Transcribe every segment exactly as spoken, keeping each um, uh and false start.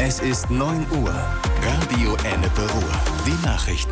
Es ist neun Uhr. Radio Ennepe Ruhr. Die Nachrichten.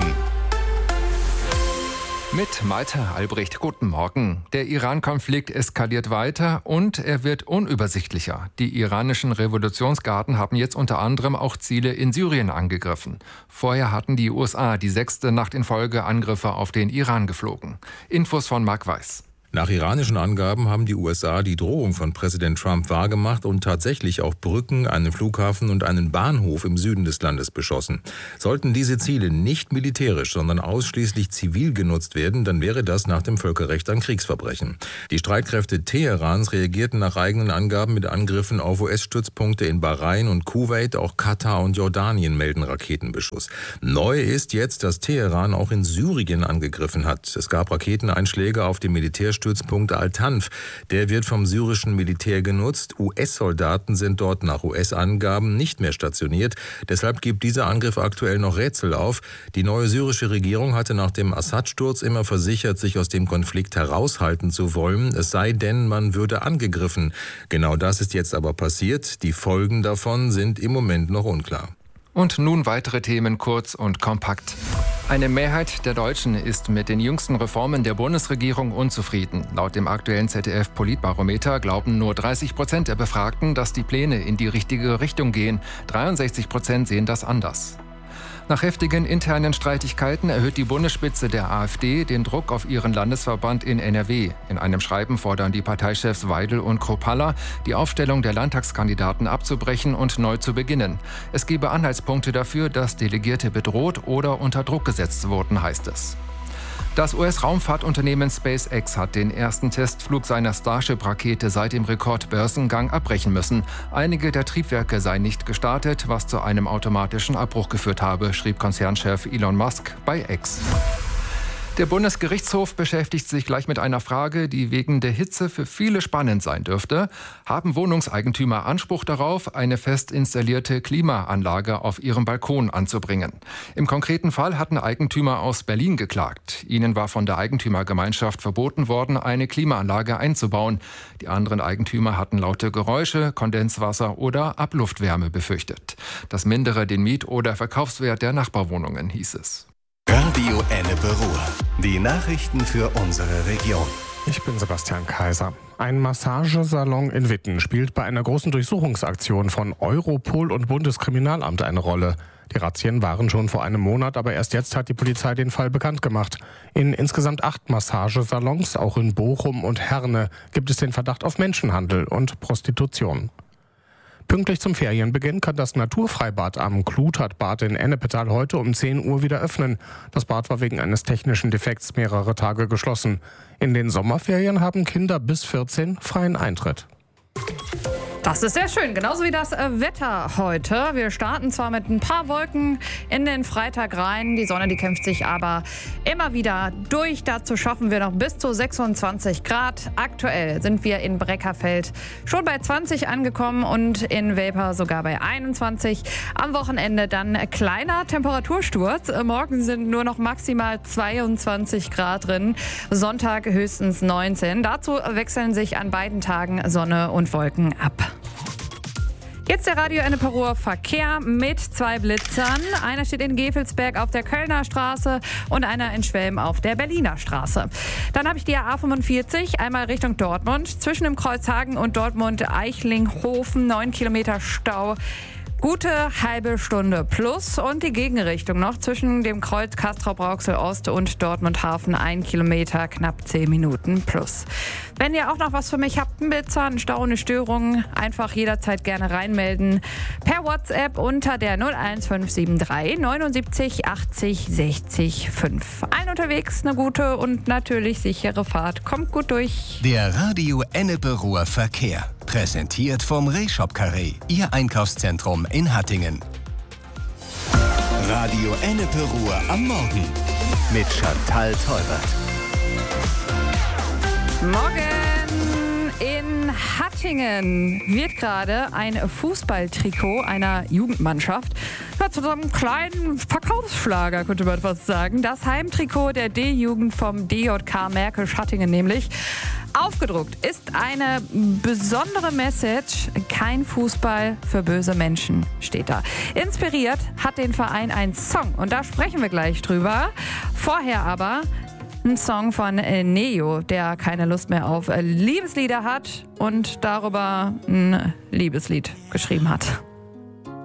Mit Malte Albrecht, guten Morgen. Der Iran-Konflikt eskaliert weiter und er wird unübersichtlicher. Die iranischen Revolutionsgarden haben jetzt unter anderem auch Ziele in Syrien angegriffen. Vorher hatten die U S A die sechste Nacht in Folge Angriffe auf den Iran geflogen. Infos von Marc Weiß. Nach iranischen Angaben haben die U S A die Drohung von Präsident Trump wahrgemacht und tatsächlich auch Brücken, einen Flughafen und einen Bahnhof im Süden des Landes beschossen. Sollten diese Ziele nicht militärisch, sondern ausschließlich zivil genutzt werden, dann wäre das nach dem Völkerrecht ein Kriegsverbrechen. Die Streitkräfte Teherans reagierten nach eigenen Angaben mit Angriffen auf U S-Stützpunkte in Bahrain und Kuwait, auch Katar und Jordanien melden Raketenbeschuss. Neu ist jetzt, dass Teheran auch in Syrien angegriffen hat. Es gab Raketeneinschläge auf dem Militärstützpunkt Stützpunkt Al-Tanf. Der wird vom syrischen Militär genutzt. U S-Soldaten sind dort nach U S-Angaben nicht mehr stationiert. Deshalb gibt dieser Angriff aktuell noch Rätsel auf. Die neue syrische Regierung hatte nach dem Assad-Sturz immer versichert, sich aus dem Konflikt heraushalten zu wollen. Es sei denn, man würde angegriffen. Genau das ist jetzt aber passiert. Die Folgen davon sind im Moment noch unklar. Und nun weitere Themen kurz und kompakt. Eine Mehrheit der Deutschen ist mit den jüngsten Reformen der Bundesregierung unzufrieden. Laut dem aktuellen Z D F-Politbarometer glauben nur dreißig Prozent der Befragten, dass die Pläne in die richtige Richtung gehen. dreiundsechzig Prozent sehen das anders. Nach heftigen internen Streitigkeiten erhöht die Bundesspitze der AfD den Druck auf ihren Landesverband in N R W. In einem Schreiben fordern die Parteichefs Weidel und Kropalla, die Aufstellung der Landtagskandidaten abzubrechen und neu zu beginnen. Es gebe Anhaltspunkte dafür, dass Delegierte bedroht oder unter Druck gesetzt wurden, heißt es. Das U S-Raumfahrtunternehmen SpaceX hat den ersten Testflug seiner Starship-Rakete seit dem Rekordbörsengang abbrechen müssen. Einige der Triebwerke seien nicht gestartet, was zu einem automatischen Abbruch geführt habe, schrieb Konzernchef Elon Musk bei X. Der Bundesgerichtshof beschäftigt sich gleich mit einer Frage, die wegen der Hitze für viele spannend sein dürfte. Haben Wohnungseigentümer Anspruch darauf, eine fest installierte Klimaanlage auf ihrem Balkon anzubringen? Im konkreten Fall hatten Eigentümer aus Berlin geklagt. Ihnen war von der Eigentümergemeinschaft verboten worden, eine Klimaanlage einzubauen. Die anderen Eigentümer hatten laute Geräusche, Kondenswasser oder Abluftwärme befürchtet. Das mindere den Miet- oder Verkaufswert der Nachbarwohnungen, hieß es. Radio Ennepe Ruhr. Die Nachrichten für unsere Region. Ich bin Sebastian Kaiser. Ein Massagesalon in Witten spielt bei einer großen Durchsuchungsaktion von Europol und Bundeskriminalamt eine Rolle. Die Razzien waren schon vor einem Monat, aber erst jetzt hat die Polizei den Fall bekannt gemacht. In insgesamt acht Massagesalons, auch in Bochum und Herne, gibt es den Verdacht auf Menschenhandel und Prostitution. Pünktlich zum Ferienbeginn kann das Naturfreibad am Klutertbad in Ennepetal heute um zehn Uhr wieder öffnen. Das Bad war wegen eines technischen Defekts mehrere Tage geschlossen. In den Sommerferien haben Kinder bis vierzehn freien Eintritt. Das ist sehr schön, genauso wie das Wetter heute. Wir starten zwar mit ein paar Wolken in den Freitag rein. Die Sonne, die kämpft sich aber immer wieder durch. Dazu schaffen wir noch bis zu sechsundzwanzig Grad. Aktuell sind wir in Breckerfeld schon bei zwanzig angekommen und in Welper sogar bei einundzwanzig. Am Wochenende dann kleiner Temperatursturz. Morgen sind nur noch maximal zweiundzwanzig Grad drin. Sonntag höchstens neunzehn. Dazu wechseln sich an beiden Tagen Sonne und Wolken ab. Jetzt der Radio Ennepe Ruhr Verkehr mit zwei Blitzern. Einer steht in Gevelsberg auf der Kölner Straße und einer in Schwelm auf der Berliner Straße. Dann habe ich die A fünfundvierzig, einmal Richtung Dortmund. Zwischen dem Kreuz Hagen und Dortmund-Eichlinghofen, neun Kilometer Stau. Gute halbe Stunde plus und die Gegenrichtung noch zwischen dem Kreuz Castrop-Rauxel-Ost und Dortmund-Hafen ein Kilometer, knapp zehn Minuten plus. Wenn ihr auch noch was für mich habt, ein Blitzer, einen Stau, eine Störung, einfach jederzeit gerne reinmelden. Per WhatsApp unter der null eins fünf sieben drei neunundsiebzig achtzig sechzig fünf. Allen unterwegs eine gute und natürlich sichere Fahrt. Kommt gut durch. Der Radio Ennepe Ruhr Verkehr. Präsentiert vom Rehshop Carré, Ihr Einkaufszentrum in Hattingen. Radio Ennepe Ruhr am Morgen mit Chantal Teubert. Morgen in Hattingen. Hattingen wird gerade ein Fußballtrikot einer Jugendmannschaft ja, zu so einem kleinen Verkaufsschlager, könnte man fast sagen. Das Heimtrikot der D-Jugend vom D J K Märkisch Hattingen nämlich. Aufgedruckt ist eine besondere Message: Kein Fußball für böse Menschen, steht da. Inspiriert hat den Verein ein Song und da sprechen wir gleich drüber. Vorher aber ein Song von Neo, der keine Lust mehr auf Liebeslieder hat und darüber ein Liebeslied geschrieben hat.